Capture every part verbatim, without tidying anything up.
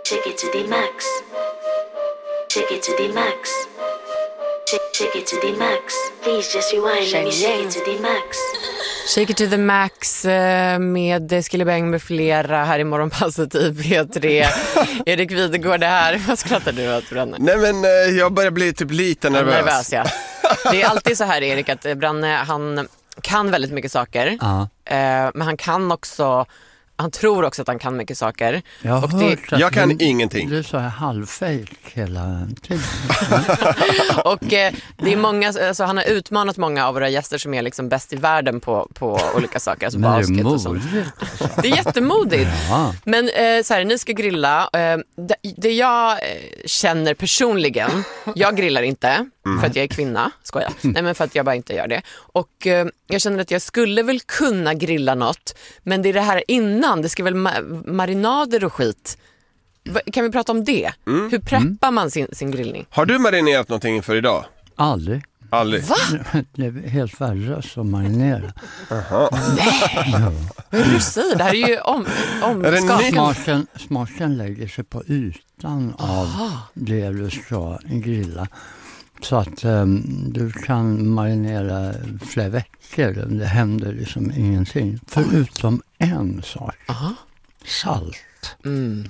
Shake it to the max. Shake it to the max. Shake, shake it to the max. Please just rewind. Let me shake it to the max. Shake it to the max med Skillebang med flera här i Morgonpasset i P tre. Erik Videgård här. Vad skrattar du åt, Branne? Nej men jag börjar bli typ lite nervös. Nervös, ja. Det är alltid så här, Erik, att Branne, han kan väldigt mycket saker. Ja. Men han kan också... Han tror också att han kan mycket saker. Jag har och hört det, att jag kan du, ingenting. Du är så här halvfejk hela tiden. och eh, det är många, alltså, han har utmanat många av våra gäster som är liksom bäst i världen på, på olika saker. Alltså Men basket det är och sånt. modigt. Det är jättemodigt. Ja. Men eh, så här, ni ska grilla. Eh, det, det jag eh, känner personligen, jag grillar inte mm. för att jag är kvinna, skojar. Nej, men för att jag bara inte gör det. Och eh, jag känner att jag skulle väl kunna grilla något, men det är det här innan. Det ska väl ma- marinader och skit. Va- kan vi prata om det? Mm. Hur preppar mm. man sin, sin grillning? Har du marinerat någonting inför idag? Aldrig. Aldrig. Va? Det är helt värdelöst att marinera. Aha. Nej! Ja. Vad är det du säger? Det här är ju om, omskap. Smaken, smaken lägger sig på ytan av Aha. det du ska grilla. Så att um, du kan marinera flera veckor. Det händer liksom ingenting. Förutom en sak. Aha. Salt. Mm.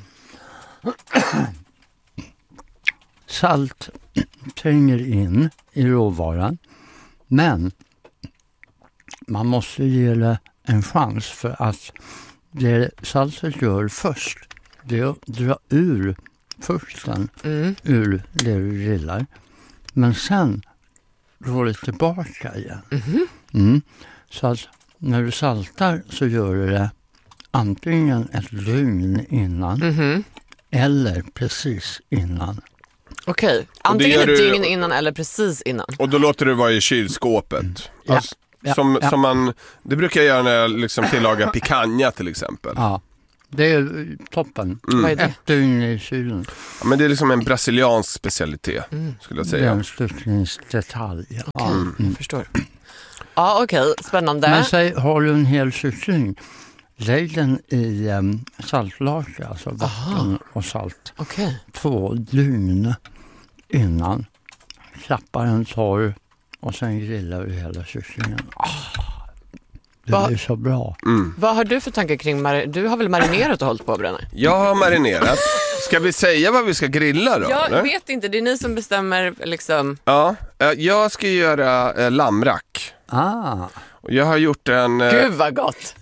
Salt tränger in i råvaran. Men man måste ge det en chans, för att det saltet gör först, det är att dra ur fukten mm. ur det du grillar. Men sen går det tillbaka igen. Mm-hmm. Mm. Så att när du saltar så gör du det antingen ett dygn innan mm-hmm. eller precis innan. Okej, okay. Antingen ett dygn innan eller precis innan. Och då låter det vara i kylskåpet. Mm. Ja. Alltså, ja. Som, ja. som man, det brukar jag göra när jag liksom tillagar picanha till exempel. Ja. Det är toppen. Mm. Vad är det? Ett dygn i kylen. Ja, men det är liksom en brasiliansk specialitet, mm. skulle jag säga. Det är en styckningsdetalj. Okay. Ja. Mm. Jag förstår. Ja, okej. Okay. Spännande. Men säg, har du en hel kyckling, lägg den i um, saltlake, alltså vatten Aha. och salt. Okay. Två dygn innan. Klappa den torr och sen grillar du hela kycklingen. Oh. Det Va? är så bra. Mm. Vad har du för tankar kring mar- Du har väl marinerat och hållit på, Bränne? Jag har marinerat. Ska vi säga vad vi ska grilla då? Jag eller? vet inte, det är ni som bestämmer liksom. Ja, jag ska göra eh, lammrack. Ah. Och jag har gjort en... Eh... Gud vad gott!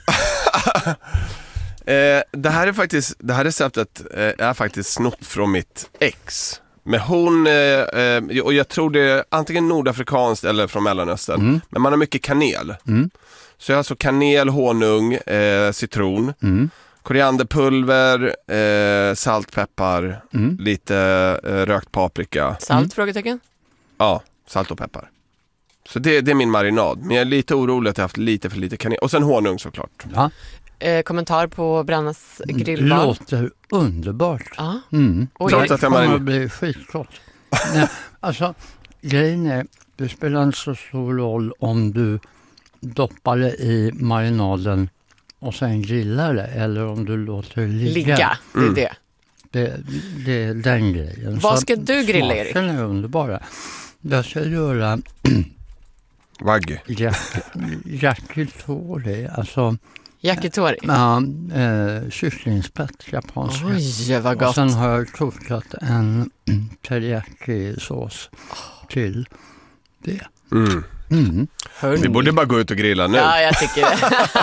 eh, det här är faktiskt, det här receptet eh, är faktiskt snott från mitt ex. Men hon, eh, eh, och jag tror det är antingen nordafrikanskt eller från Mellanöstern. Mm. Men man har mycket kanel. Mm. Så jag har alltså kanel, honung, eh, citron, mm. korianderpulver, eh, salt, peppar, mm. lite eh, rökt paprika. Salt, mm. frågetecken? Ja, salt och peppar. Så det, det är min marinad. Men jag är lite orolig att jag har haft lite för lite kanel. Och sen honung såklart. Ja. Eh, kommentar på Brannes grillval. Låter underbart. Ja. Mm. Och Trots att jag kommer marin- att bli skitgott. Nej, alltså, grejen är, det spelar inte så stor roll om du doppar det i marinaden och sen grillar det, eller om du låter det ligga. Ligga, det är mm. det. det. Det är den grejen. Vad ska du grilla, Erik? Smaken är underbara. Jag ska göra Wagyu. yakitori, alltså yakitori. Ja, eh, kycklingspett, japanska. Oj, vad gott. Och sen har jag kokat en teriyaki-sås till det. Mm. Mm. Vi borde bara gå ut och grilla nu. Ja, jag tycker det.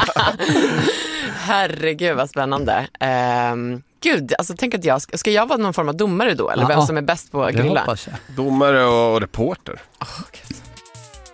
Herregud, vad spännande. Um, gud, alltså tänk att jag ska, ska jag vara någon form av domare då? Eller ja, vem som är bäst på att grilla? Det hoppas jag. Domare och reporter. Oh, Gud.